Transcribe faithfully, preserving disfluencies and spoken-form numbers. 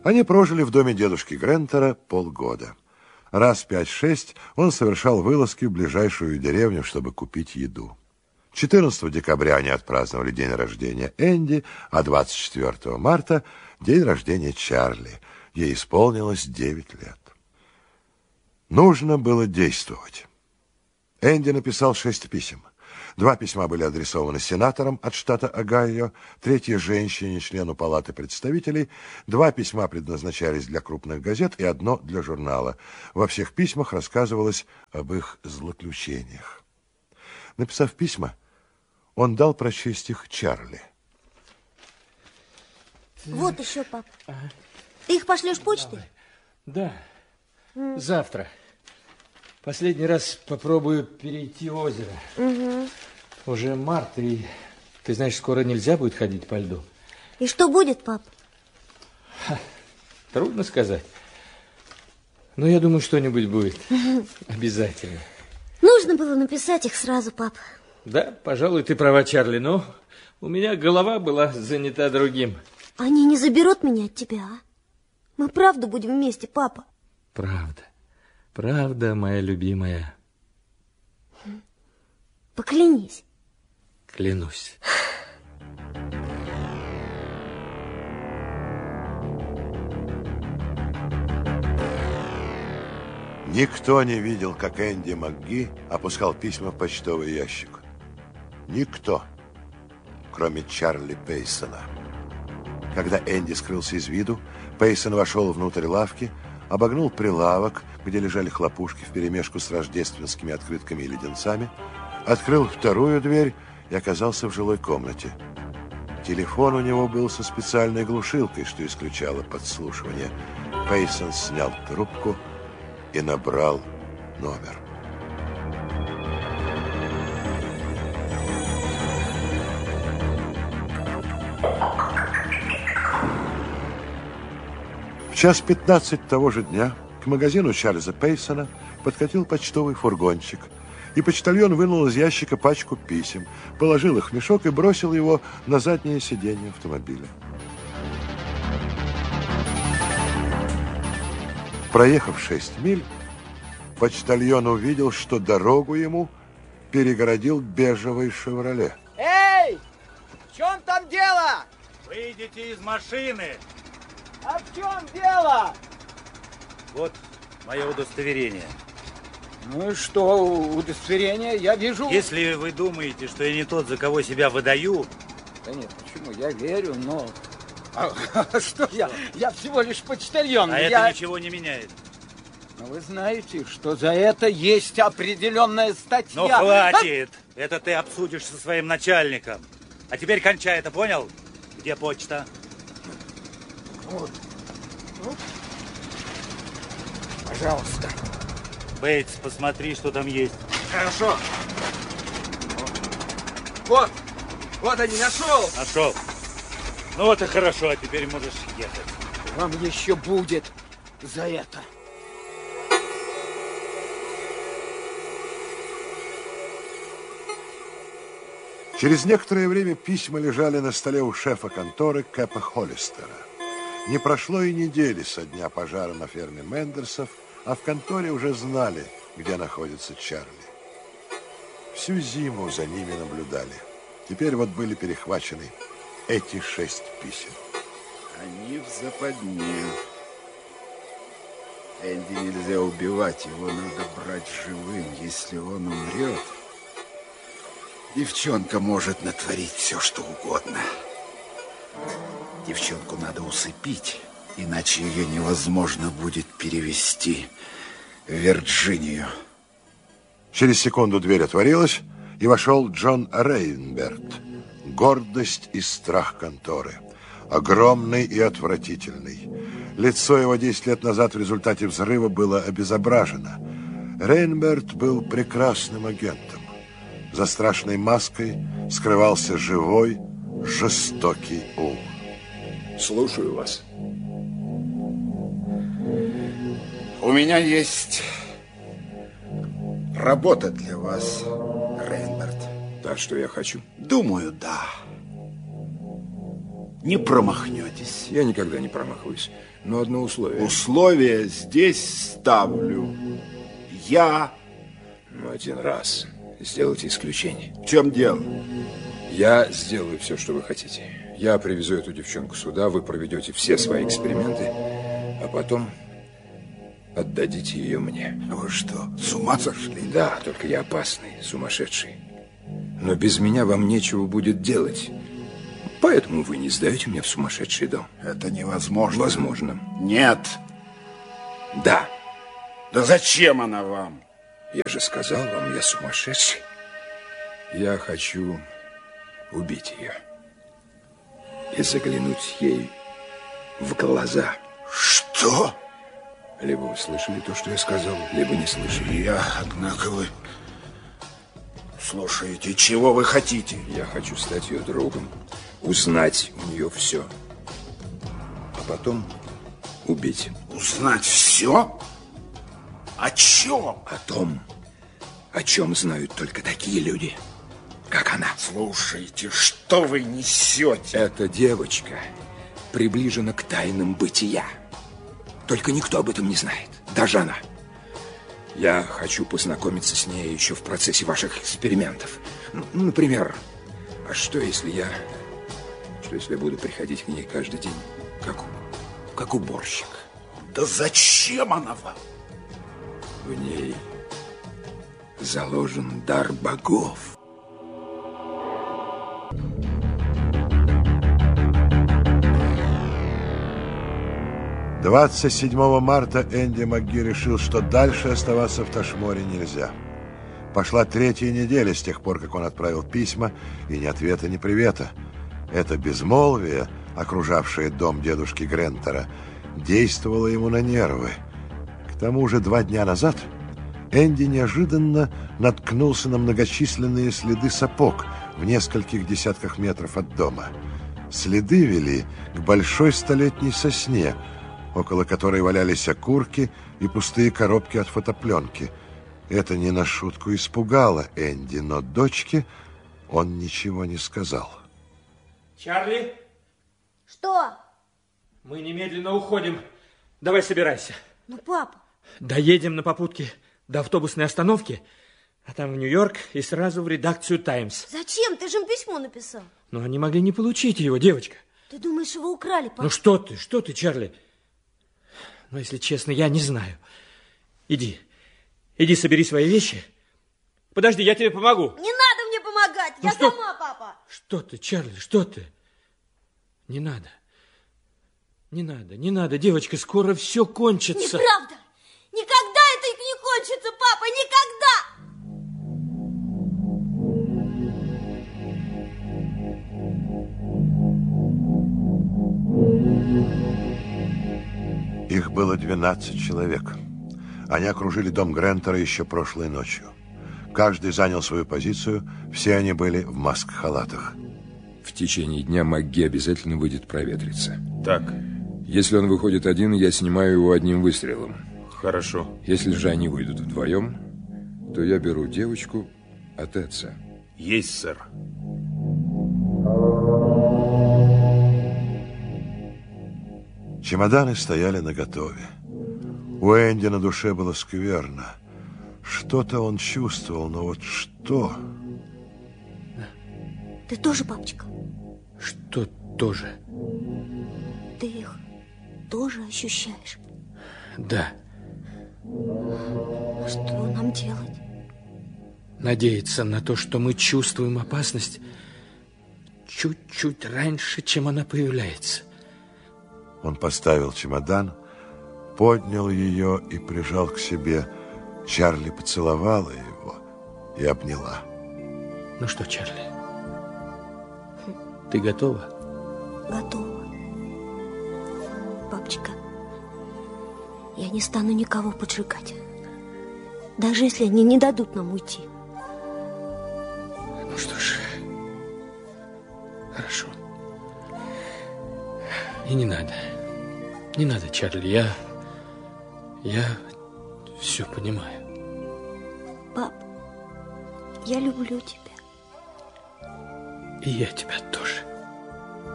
Они прожили в доме дедушки Грентера полгода. Раз в пять-шесть он совершал вылазки в ближайшую деревню, чтобы купить еду. четырнадцатого декабря они отпраздновали день рождения Энди, а двадцать четвёртого марта – день рождения Чарли. Ей исполнилось девять лет. Нужно было действовать. Энди написал шесть писем. Два письма были адресованы сенаторам от штата Огайо, третье – женщине, члену Палаты представителей. Два письма предназначались для крупных газет и одно для журнала. Во всех письмах рассказывалось об их злоключениях. Написав письма, он дал прочесть их Чарли. Вот еще, пап. Ага. Ты их пошлешь почтой? Да, mm. завтра. Последний раз попробую перейти озеро. Угу. Уже март, и ты знаешь, скоро нельзя будет ходить по льду. И что будет, пап? Ха, трудно сказать. Но я думаю, что-нибудь будет. Угу. Обязательно. Нужно было написать их сразу, пап. Да, пожалуй, ты права, Чарли, но у меня голова была занята другим. Они не заберут меня от тебя, а? Мы правда будем вместе, папа? Правда. Правда, моя любимая. Поклянись. Клянусь. Никто не видел, как Энди МакГи опускал письма в почтовый ящик. Никто, кроме Чарли Пейсона. Когда Энди скрылся из виду, Пейсон вошел внутрь лавки, обогнул прилавок, где лежали хлопушки вперемешку с рождественскими открытками и леденцами, открыл вторую дверь и оказался в жилой комнате. Телефон у него был со специальной глушилкой, что исключало подслушивание. Пейсон снял трубку и набрал номер. В час пятнадцать того же дня к магазину Чарльза Пейсона подкатил почтовый фургончик, и почтальон вынул из ящика пачку писем, положил их в мешок и бросил его на заднее сиденье автомобиля. Проехав шесть миль, почтальон увидел, что дорогу ему перегородил бежевый «Шевроле». Эй! В чем там дело? Выйдите из машины! А в чем дело? Вот мое удостоверение. Ну и что, удостоверение? Я вижу... Если вы думаете, что я не тот, за кого себя выдаю... Да нет, почему? Я верю, но... А, а что я? Я всего лишь почтальон. А я... это ничего не меняет. Но вы знаете, что за это есть определенная статья. Ну хватит! А... Это ты обсудишь со своим начальником. А теперь кончай это, понял? Где почта? Вот. Вот. Пожалуйста. Бейтс, посмотри, что там есть. Хорошо. Вот. Вот они, нашел. Нашел. Ну вот и хорошо, а теперь можешь ехать. Вам еще будет за это. Через некоторое время письма лежали на столе у шефа конторы Кэпа Холлистера. Не прошло и недели со дня пожара на ферме Мендерсов, а в конторе уже знали, где находится Чарли. Всю зиму за ними наблюдали. Теперь вот были перехвачены эти шесть писем. Они в западне. Энди нельзя убивать, его надо брать живым. Если он умрет, девчонка может натворить все, что угодно. Девчонку надо усыпить, иначе ее невозможно будет перевести в Вирджинию. Через секунду дверь отворилась, и вошел Джон Рейнберт. Гордость и страх конторы. Огромный и отвратительный. Лицо его десять лет назад в результате взрыва было обезображено. Рейнберт был прекрасным агентом. За страшной маской скрывался живой, жестокий ум. Слушаю вас. У меня есть работа для вас, Рейнберт. Так что я хочу? Думаю, да. Не промахнетесь. Есть, я никогда не промахиваюсь. Но одно условие. Условие здесь ставлю я. Ну, один раз. Сделайте исключение. В чем дело? Я сделаю все, что вы хотите. Я привезу эту девчонку сюда, вы проведете все свои эксперименты, а потом отдадите ее мне. Вы что, с ума сошли? Да, только я опасный, сумасшедший. Но без меня вам нечего будет делать. Поэтому вы не сдаете меня в сумасшедший дом. Это невозможно. Возможно. Нет. Да. Да зачем она вам? Я же сказал вам, я сумасшедший. Я хочу убить ее. И заглянуть ей в глаза. Что? Либо вы слышали то, что я сказал, либо не слышали. Я, однако, вы... Слушайте, чего вы хотите? Я хочу стать ее другом, узнать у нее все, а потом убить. Узнать все? О чем? О том, о чем знают только такие люди, как она. Слушайте, что вы несете? Эта девочка приближена к тайнам бытия. Только никто об этом не знает, даже она. Я хочу познакомиться с ней еще в процессе ваших экспериментов. Ну, например, а что если я... Что если я буду приходить к ней каждый день, как, как уборщик? Да зачем она вам? В ней заложен дар богов. двадцать седьмого марта Энди МакГи решил, что дальше оставаться в Ташморе нельзя. Пошла третья неделя с тех пор, как он отправил письма, и ни ответа, ни привета. Это безмолвие, окружавшее дом дедушки Грентера, действовало ему на нервы. К тому же два дня назад Энди неожиданно наткнулся на многочисленные следы сапог в нескольких десятках метров от дома. Следы вели к большой столетней сосне, около которой валялись окурки и пустые коробки от фотопленки. Это не на шутку испугало Энди, но дочке он ничего не сказал. Чарли? Что? Мы немедленно уходим. Давай собирайся. Ну, папа. Доедем на попутке до автобусной остановки, а там в Нью-Йорк и сразу в редакцию «Таймс». Зачем? Ты же им письмо написал. Но они могли не получить его, девочка. Ты думаешь, его украли, папа? Ну что ты, что ты, Чарли? Но, если честно, я не знаю. Иди, иди собери свои вещи. Подожди, я тебе помогу. Не надо мне помогать, ну я что? сама, папа. Что ты, Чарли, что ты? Не надо. Не надо, не надо, девочка, скоро все кончится. Неправда. Никогда это не кончится, папа, никогда. Их было двенадцать человек. Они окружили дом Грентера еще прошлой ночью. Каждый занял свою позицию, все они были в маск-халатах. В течение дня МакГи обязательно выйдет проветриться. Так. Если он выходит один, я снимаю его одним выстрелом. Хорошо. Если же они выйдут вдвоем, то я беру девочку от отца. Есть, сэр. Чемоданы стояли наготове. У Энди на душе было скверно. Что-то он чувствовал, но вот что? Ты тоже, папочка? Что тоже? Ты их тоже ощущаешь? Да. Что нам делать? Надеяться на то, что мы чувствуем опасность чуть-чуть раньше, чем она появляется. Он поставил чемодан, поднял ее и прижал к себе. Чарли поцеловала его и обняла. Ну что, Чарли, ты готова? Готова. Папочка, я не стану никого поджигать. Даже если они не дадут нам уйти. Ну что ж, хорошо. И не надо. Не надо, Чарли, я... Я все понимаю. Пап, я люблю тебя. И я тебя тоже.